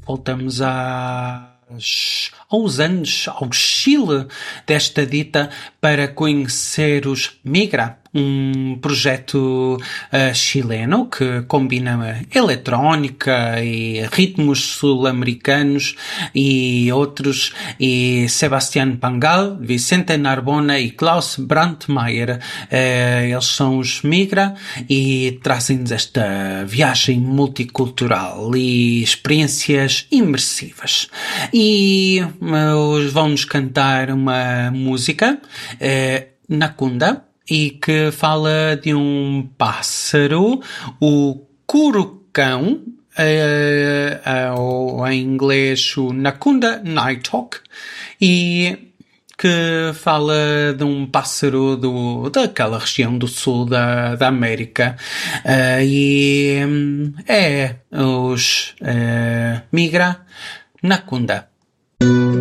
voltamos aos anos, ao Chile desta dita, para conhecer os Migra, um projeto chileno que combina eletrónica e ritmos sul-americanos e outros, e Sebastián Pangal, Vicente Narbona e Klaus Brandmeier, eles são os Migra e trazem-nos esta viagem multicultural e experiências imersivas. E vão-nos cantar uma música, Nakunda, e que fala de um pássaro, o curucão, ou em inglês o Nakunda Nighthawk, e que fala de um pássaro daquela região do sul da América, e é os Migra Nakunda.